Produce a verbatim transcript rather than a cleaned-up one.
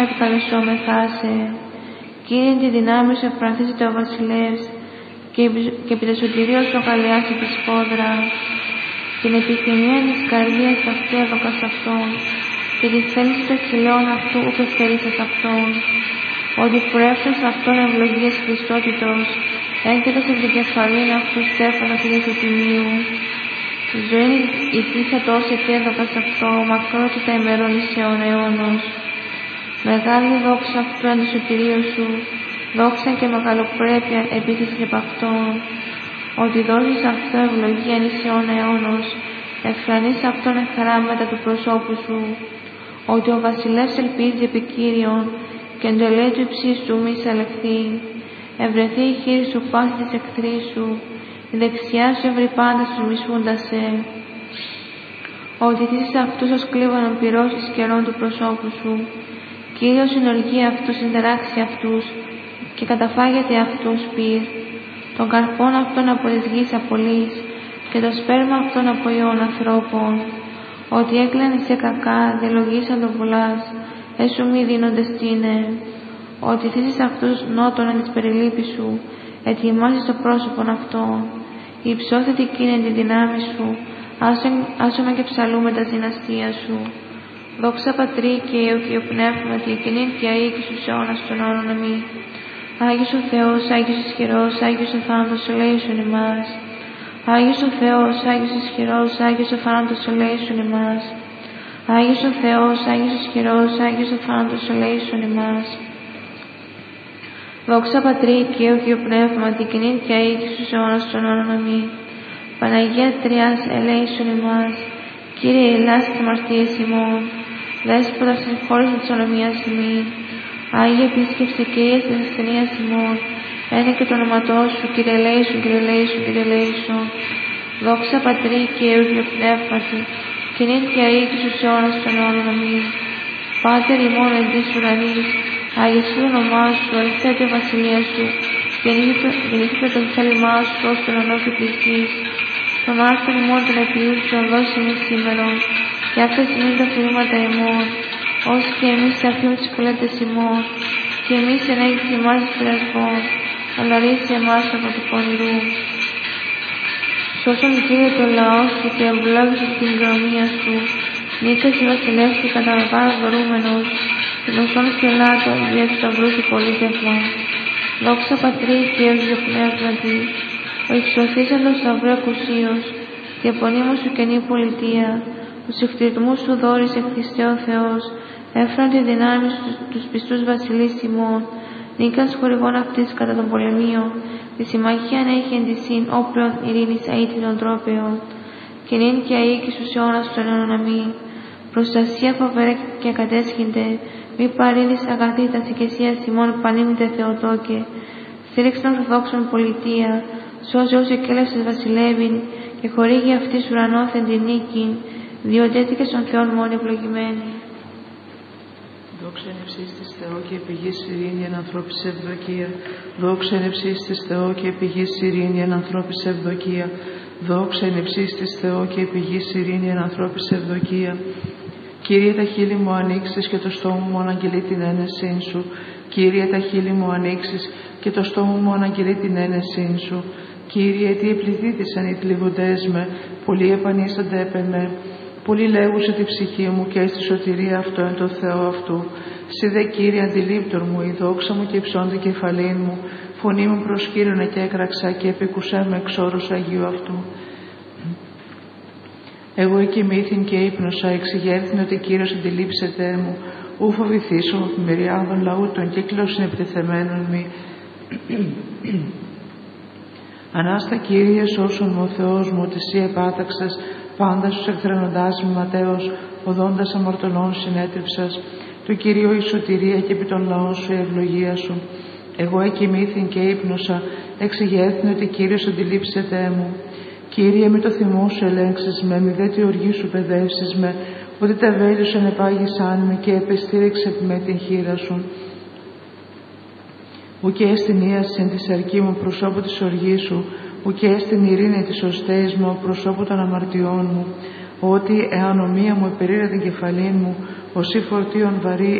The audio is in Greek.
Επικαλεσόμεθά σε. Κύριε, τη δυνάμει σου εκφρανθήσεται ο βασιλεύς και, και επί το σωτηρίο σου οκαλιάσει τη σπόδρα. Την επιθυμία της καρδίας αυτού έδωκας αυτόν και τη θέληση των χειλών αυτού ουκ εστερήσας αυτόν. Ότι προέφερες αυτόν ευλογίες Χριστότητος, έγκαιτας επί την κεφαλήν αυτού στέφανος ήλιος του τιμίου. Ζωή ηθήσα τόση και έδωκας αυτό, μακρότητα ημερών εις αιών αιώνος. Μεγάλη δόξα αυτού εν το σωτηρίο σου, δόξα και μεγαλοπρέπεια επίθεσης επ' αυτόν. Ότι δώσεις αυτό ευλογία εις αιών αιώνος, ευχανείς αυτόν εν χαρά μετά του προσώπου σου. Ότι ο βασιλεύς ελπίζει επί Κύριον και εντολή του υψίστου μη σαλεχθεί. Ευρεθεί η χείρη σου πάση της εχθρής σου, η δεξιά σου ευρύ πάντα στους μισούντας σε. Ότι θύσεις αυτούς ως κλίβανον πυρός εις καιρών του προσώπου σου. Κύριος συνοργεί αυτούς, συνταράξει αυτούς και καταφάγεται αυτούς πυρ. Τον καρπόν αυτών από της γης απολύς και το σπέρμα αυτών από ιών ανθρώπων. Ότι έκλανε σε κακά, διαλογήσαν το βουλάς, έσου μη δίνοντες τίνε. Ότι θύσεις αυτούς νότων εν της περιλήπης σου, ετοιμάσεις το πρόσωπον αυτών. Υψώθητη εκείνη τη δυνάμει σου, άσωμε και ψαλούμε τα δυναστεία σου. Δόξα Πατρί και Υιό και ο Πνεύματι, εκείνην και αεί και στους αιώνας των αιώνων αμήν. Άγιος ο Θεός, Άγιος ισχυρός, Άγιος ο θάνατος ελέησον ημάς. Άγιος ο Θεός, Άγιος ισχυρός, Άγιος ο θάνατος ελέησον ημάς. Άγιος ο Θεός, Άγιος ισχυρός, Άγιος ο θάνατος ελέησον ημάς. Δόξα Πατρί και Υιό και ο Πνεύματι, εκείνην και αεί και στους αιώνας των αιώνων αμήν. Παναγία Τριάς ελέησον ημάς. Κύριε, ελάς τις αμαρτίες ημών, Δέσποτα συγχώρησε της ονομίας ημών. Άγιε επίσκεψε και ίες της ασθενείας ημών, ένε και το όνοματό σου, Κύριε ελέησον, Κύριε ελέησον, Κύριε ελέησον. Δόξα Πατρί και Υιό και Πνεύματι, κοινήν και αεί και στους αιώνας των αιώνων αμήν. Πάτερ ημών εν της ουρανής, αγιαστεί το όνομά σου, ελθέτω η βασιλεία σου, γεννήθηκε το θέλημά σου ως τον ονόφι της γης. Τον άρθον ημών των επιούσεων δώσει εμείς σήμερον, και άφες εμείς τα θρήματα ημών, ως και εμείς αφήνουμε τις κολέτες ημών, και εμείς ενέγεις ημάς της πειρασμών, αλλά ρίσε εμάς από του πονηρού. Σώσον Κύριε το λαό σου και ευλόγησε την υγρομία σου, νίκας η βασιλεύς και καταβάρας δωρούμενος, και νοσών σκελάτων δια του σταυρού σου πολίτευμα. Δόξα Πατρί και Υιό και Πνεύματι, ο εξωθήσαντος σταυρού εκουσίως, τη απονείμου σου καινή πολιτεία, τους εχτριτμούς σου δόρισε Χριστέ ο Θεός, έφραν τη δυνάμει στους, τους πιστούς βασιλείς ημών, νίκας χορηγών αυτής κατά των πολεμίων, τη συμμαχίαν έχει εν τυσίν όπλων ειρήνης αίτητων τρόπεων, και νυν και αεί και στους αιώνας των αιώνων αμήν. Προστασία φοβερέ και ακατέσχυνται, μη παρήδεις αγαθή τα οικεσίας ημών πανήμητε Θεοτόκε, στήριξε των ορθοδόξων πολιτεία, σώζε όσοι εκέλευσες βασιλεύειν, και χορήγει αυτής ουρανόθεν την νίκη, διοντέθηκε στον Θεόν μόνοι ευλογημένη. Δόξα εν ευσύς της Θεό και πηγής ειρήνη εν ανθρώπης ευδοκία. Δόξα εν ευσύς της Θεό και πηγής ειρήνη εν ανθρώπης ευδοκία. Δόξα εν ευσύς της Θεό και πηγής ειρήνη εν ανθρώπης ευδοκία. Κύριε, τα χείλη μου ανοίξεις και το στόμα μου αναγγελεί την ένεσήν σου. Κύριε, τα χείλη μου ανοίξεις και το στόμα μου αναγγελεί την ένεσήν σου. Κύριε, τι επληθύθησαν οι θλιβοντές με, πολλοί επανίστανται έπεν με. Πολλοί λέγουσε τη ψυχή μου και στη σωτηρία αυτό εν το Θεό αυτού. Συ δε Κύριε αντιλήπτορ μου, η δόξα μου και υψώντη κεφαλήν μου. Φωνή μου προς Κύριον και έκραξα και επικουσέ με εξ όρους Αγίου αυτού. Εγώ εκοιμήθην και ύπνοσα, εξηγέρθην ότι Κύριος αντιλήψεται μου. Ου φοβηθήσω από μυριάδων λαού των κύκλων συνεπτεθεμένων μη. Ανάστα Κύριε, σώσον μου ο Θεός μου, ότι Συ επάταξες πάντα στους εχθρενοντάς μου ματέως, οδόντας αμαρτωλών συνέτριψας. Του Κυρίου η σωτηρία και επί των λαών σου η ευλογία σου. Εγώ εκοιμήθην και ύπνοσα, εξηγέρθην ότι Κύριος αντιλήψεται μου. Κύριε, με το θυμό σου ελέγξεις με, μη δε τη οργή σου παιδεύσεις με, ότι τα βέλη σου ενεπάγησαν με και επεστήριξε με την χείρα σου. Ουκέ στην ίαση της αρκή μου προσώπου της οργής σου, ουκέ στην ειρήνη της οστέης μου προσώπου των αμαρτιών μου, ότι εάν ομοία μου επερήρα την κεφαλήν μου, ως ή φορτίον βαρύ